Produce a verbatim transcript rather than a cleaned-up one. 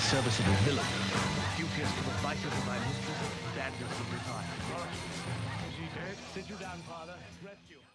serviceable villain. Duteous to the vices of my mistress, bandits of retire. Is he dead? Sit you down, father. Rest you.